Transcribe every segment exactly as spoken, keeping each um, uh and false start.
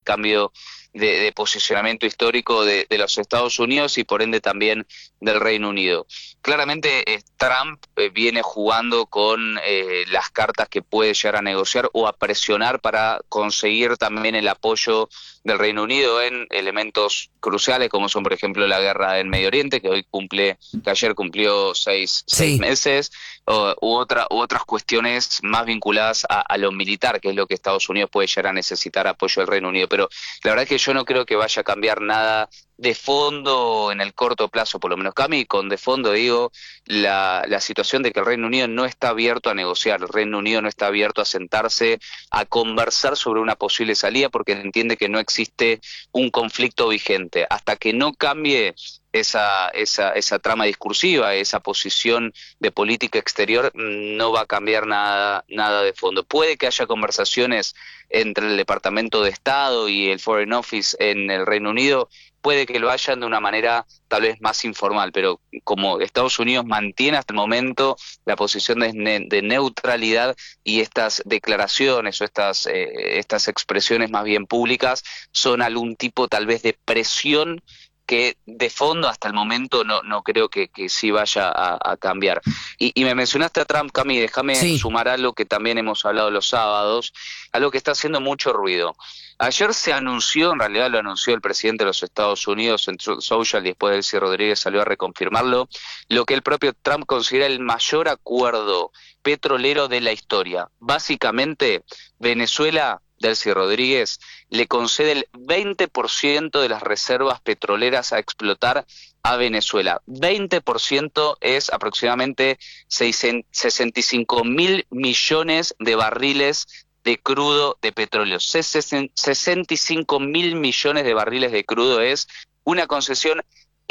cambio de, de posicionamiento histórico de, de los Estados Unidos y por ende también del Reino Unido. Claramente eh, Trump eh, viene jugando con eh, las cartas que puede llegar a negociar o a presionar para conseguir también el apoyo del Reino Unido en elementos cruciales como son por ejemplo la guerra en Medio Oriente, que hoy cumple, que ayer cumplió seis, Sí. seis meses, o, u, otra, u otras cuestiones más vinculadas a, a lo militar, que es lo que Estados Unidos puede llegar a necesitar apoyo del Reino Unido. Pero la verdad es que yo no creo que vaya a cambiar nada de fondo en el corto plazo, por lo menos Cami, con de fondo digo la, la situación de que el Reino Unido no está abierto a negociar, el Reino Unido no está abierto a sentarse, a conversar sobre una posible salida porque entiende que no existe un conflicto vigente. Hasta que no cambie esa, esa, esa trama discursiva, esa posición de política exterior, no va a cambiar nada, nada de fondo. Puede que haya conversaciones entre el Departamento de Estado y el Foreign Office en el Reino Unido, puede que lo hayan de una manera tal vez más informal, pero como Estados Unidos mantiene hasta el momento la posición de, ne de neutralidad y estas declaraciones o estas, eh, estas expresiones más bien públicas son algún tipo tal vez de presión que de fondo hasta el momento no, no creo que, que sí vaya a, a cambiar. Y, y me mencionaste a Trump, Cami, déjame Sí. sumar algo que también hemos hablado los sábados, algo que está haciendo mucho ruido. Ayer se anunció, en realidad lo anunció el presidente de los Estados Unidos en Truth Social y después Delcy Rodríguez salió a reconfirmarlo, lo que el propio Trump considera el mayor acuerdo petrolero de la historia. Básicamente, Venezuela, Delcy Rodríguez, le concede el veinte por ciento de las reservas petroleras a explotar a Venezuela. veinte por ciento es aproximadamente sesenta y cinco mil millones de barriles de crudo de petróleo. sesenta y cinco mil millones de barriles de crudo es una concesión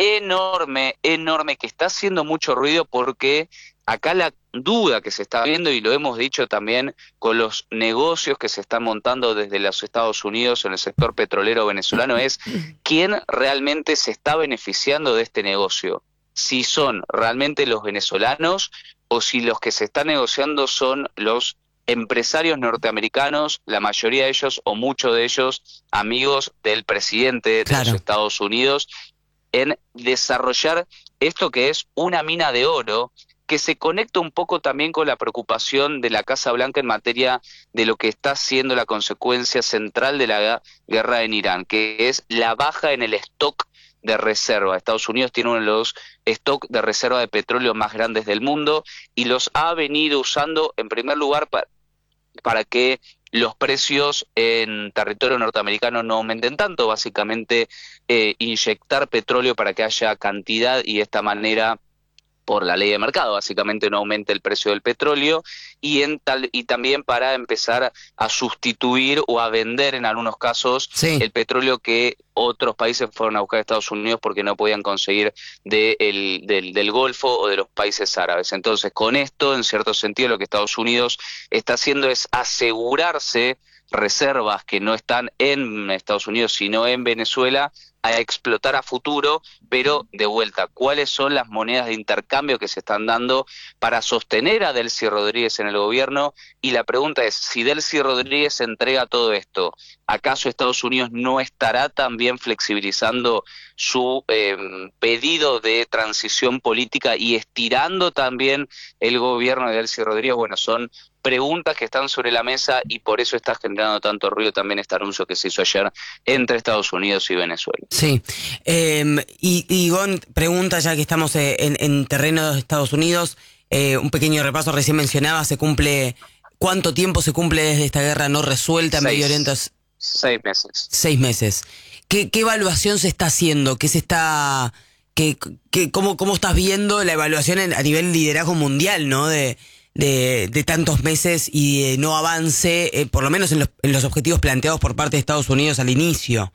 enorme, enorme, que está haciendo mucho ruido porque acá la duda que se está viendo, y lo hemos dicho también con los negocios que se están montando desde los Estados Unidos en el sector petrolero venezolano, es quién realmente se está beneficiando de este negocio. Si son realmente los venezolanos o si los que se están negociando son los empresarios norteamericanos, la mayoría de ellos o muchos de ellos amigos del presidente de Claro. los Estados Unidos, en desarrollar esto que es una mina de oro, que se conecta un poco también con la preocupación de la Casa Blanca en materia de lo que está siendo la consecuencia central de la guerra en Irán, que es la baja en el stock de reserva. Estados Unidos tiene uno de los stock de reserva de petróleo más grandes del mundo y los ha venido usando en primer lugar para, para que los precios en territorio norteamericano no aumenten tanto, básicamente eh, inyectar petróleo para que haya cantidad y de esta manera, por la ley de mercado, básicamente no aumente el precio del petróleo, y, en tal, y también para empezar a sustituir o a vender en algunos casos Sí. el petróleo que otros países fueron a buscar a Estados Unidos porque no podían conseguir de el, del, del Golfo o de los países árabes. Entonces, con esto, en cierto sentido, lo que Estados Unidos está haciendo es asegurarse reservas que no están en Estados Unidos, sino en Venezuela, a explotar a futuro, pero de vuelta, ¿cuáles son las monedas de intercambio que se están dando para sostener a Delcy Rodríguez en el gobierno? Y la pregunta es, si Delcy Rodríguez entrega todo esto, ¿acaso Estados Unidos no estará también flexibilizando su eh, pedido de transición política y estirando también el gobierno de Delcy Rodríguez? Bueno, son preguntas que están sobre la mesa y por eso está generando tanto ruido también este anuncio que se hizo ayer entre Estados Unidos y Venezuela. Sí, eh, y, y Gon pregunta, ya que estamos en, en terreno de Estados Unidos, eh, un pequeño repaso, recién mencionaba, se cumple, ¿cuánto tiempo se cumple desde esta guerra no resuelta en Seis, Medio Oriente? Seis meses. Seis meses. ¿Qué, qué evaluación se está haciendo? ¿Qué se está, qué, qué, cómo, cómo estás viendo la evaluación en, a nivel liderazgo mundial, ¿no? De, de, de tantos meses y de no avance, eh, por lo menos en los, en los objetivos planteados por parte de Estados Unidos al inicio.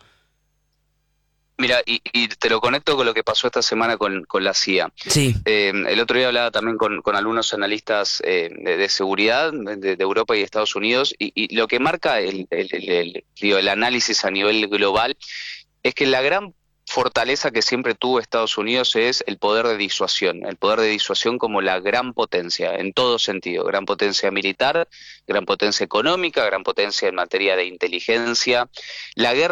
Mira, y, y te lo conecto con lo que pasó esta semana con, con la C I A. Sí. Eh, el otro día hablaba también con, con algunos analistas eh, de, de seguridad de, de Europa y de Estados Unidos, y, y lo que marca el, el, el, el, digo, el análisis a nivel global es que la gran fortaleza que siempre tuvo Estados Unidos es el poder de disuasión, el poder de disuasión como la gran potencia, en todo sentido, gran potencia militar, gran potencia económica, gran potencia en materia de inteligencia. La guerra